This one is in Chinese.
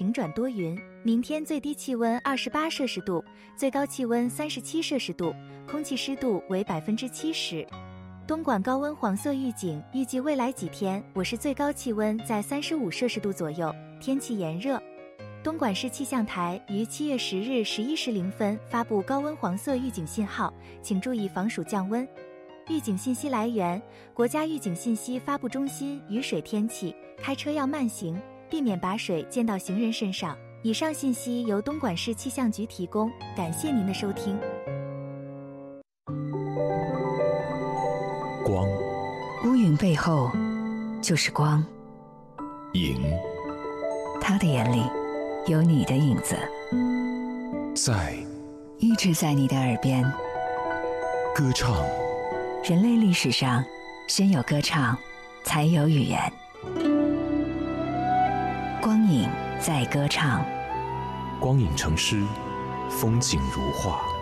晴转多云，明天最低气温28摄氏度，最高气温37摄氏度，空气湿度为70%。东莞高温黄色预警，预计未来几天我市最高气温在35摄氏度左右，天气炎热。东莞市气象台于7月10日11时0分发布高温黄色预警信号，请注意防暑降温。预警信息来源：国家预警信息发布中心。雨水天气，开车要慢行，避免把水溅到行人身上。以上信息由东莞市气象局提供，感谢您的收听。 光， 乌云背后就是光。 影， 他的眼里有你的影子， 在一直在你的耳边歌唱。 人类历史上，先有歌唱，才有语言。光影在歌唱， 光影成诗，风景如画。